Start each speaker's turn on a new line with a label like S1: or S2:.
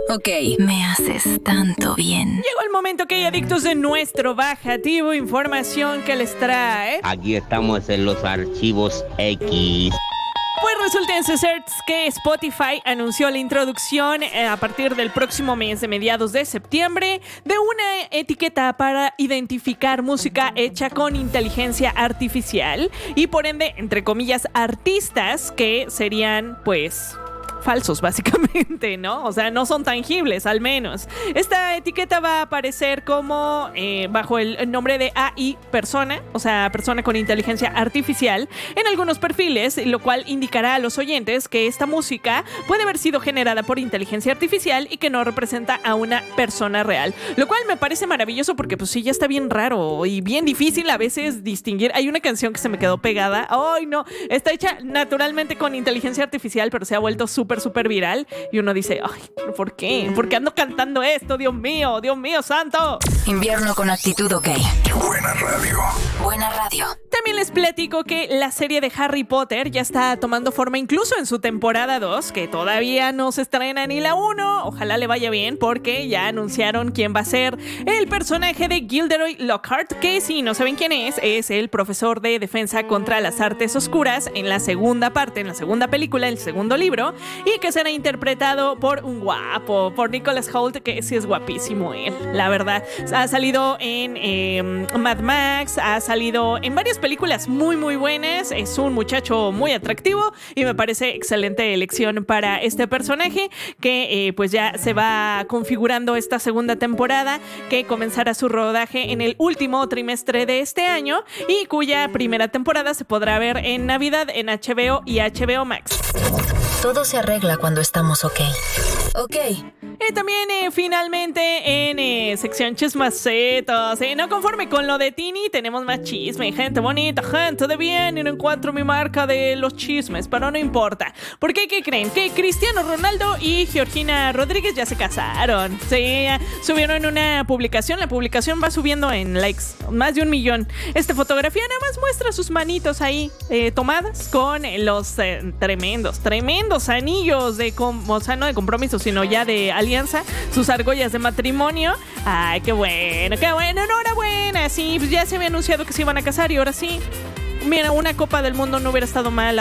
S1: Ok, me haces tanto bien.
S2: Llegó el momento que hay adictos de nuestro bajativo, información que les trae.
S3: Aquí estamos en los archivos X.
S2: Pues resulta en CERTS que Spotify anunció la introducción a partir del próximo mes de mediados de septiembre de una etiqueta para identificar música hecha con inteligencia artificial y por ende, entre comillas, artistas que serían pues falsos básicamente, ¿no? O sea, no son tangibles al menos. Esta etiqueta va a aparecer como bajo el nombre de AI persona, o sea, persona con inteligencia artificial en algunos perfiles, lo cual indicará a los oyentes que esta música puede haber sido generada por inteligencia artificial y que no representa a una persona real, lo cual me parece maravilloso porque pues sí, ya está bien raro y bien difícil a veces distinguir. Hay una canción que se me quedó pegada, ¡ay no! Está hecha naturalmente con inteligencia artificial, pero se ha vuelto súper viral y uno dice, ay, ¿por qué? ¿Por qué ando cantando esto? Dios mío santo.
S1: Invierno con actitud, ok.
S4: ¡Qué buena radio!
S1: Buena radio.
S2: También les platico que la serie de Harry Potter ya está tomando forma incluso en su temporada 2, que todavía no se estrena ni la 1. Ojalá le vaya bien porque ya anunciaron quién va a ser el personaje de Gilderoy Lockhart, que si no saben quién es el profesor de defensa contra las artes oscuras en la segunda parte, en la segunda película, el segundo libro, y que será interpretado por un guapo, por Nicholas Hoult, que sí es guapísimo él, la verdad. Ha salido en Mad Max, ha salido en varias películas muy buenas, es un muchacho muy atractivo y me parece excelente elección para este personaje que pues ya se va configurando esta segunda temporada que comenzará su rodaje en el último trimestre de este año y cuya primera temporada se podrá ver en Navidad en HBO y HBO Max.
S1: Todo se arregla cuando estamos ok. Ok.
S2: Y también finalmente en sección chismacetos, no conforme con lo de Tini, tenemos más chisme, gente bonita, gente de bien, y no encuentro mi marca de los chismes, pero no importa. Porque ¿qué creen? Que Cristiano Ronaldo y Georgina Rodríguez ya se casaron. Sí, subieron una publicación, la publicación va subiendo en likes, más de 1 millón. Esta fotografía nada más muestra sus manitos ahí tomadas con los tremendos anillos de, o sea, no de compromiso, sino ya de alianza, sus argollas de matrimonio. Ay, qué bueno, enhorabuena. Sí, pues ya se había anunciado que se iban a casar y ahora sí. Mira, una Copa del Mundo no hubiera estado mal.